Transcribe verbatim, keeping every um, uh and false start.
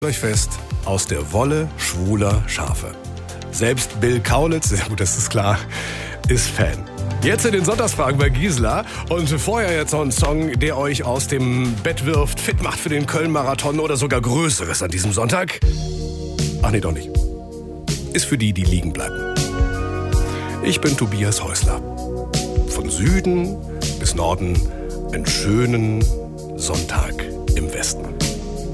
Euch fest, aus der Wolle schwuler Schafe. Selbst Bill Kaulitz, sehr gut, das ist klar, ist Fan. Jetzt in den Sonntagsfragen bei Gisela und vorher jetzt noch ein Song, der euch aus dem Bett wirft, fit macht für den Köln-Marathon oder sogar Größeres an diesem Sonntag. Ach nee, doch nicht. Ist für die, die liegen bleiben. Ich bin Tobias Häusler. Von Süden bis Norden einen schönen Sonntag im Westen.